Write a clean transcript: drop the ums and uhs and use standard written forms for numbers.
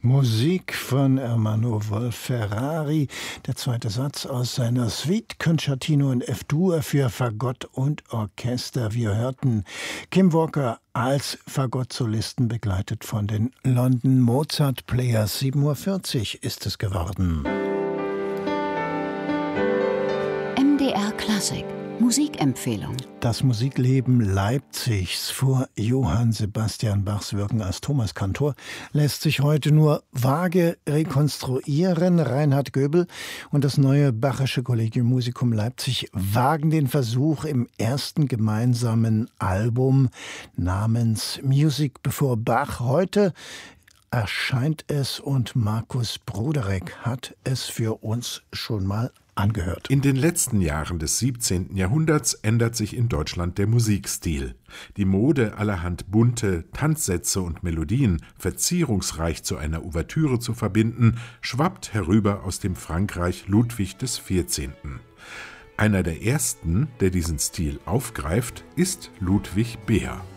Musik von Ermanno Wolf-Ferrari, der zweite Satz aus seiner Suite Concertino in F-Dur für Fagott und Orchester. Wir hörten Kim Walker als Fagottsolisten, begleitet von den London Mozart Players. 7:40 Uhr ist es geworden. MDR Klassik Musikempfehlung. Das Musikleben Leipzigs vor Johann Sebastian Bachs Wirken als Thomaskantor lässt sich heute nur vage rekonstruieren. Reinhard Göbel und das neue Bachische Collegium Musicum Leipzig wagen den Versuch im ersten gemeinsamen Album namens Music Before Bach. Heute erscheint es und Markus Broderek hat es für uns schon mal angehört. In den letzten Jahren des 17. Jahrhunderts ändert sich in Deutschland der Musikstil. Die Mode, allerhand bunte Tanzsätze und Melodien verzierungsreich zu einer Ouvertüre zu verbinden, schwappt herüber aus dem Frankreich Ludwig XIV. Einer der ersten, der diesen Stil aufgreift, ist Ludwig Beer.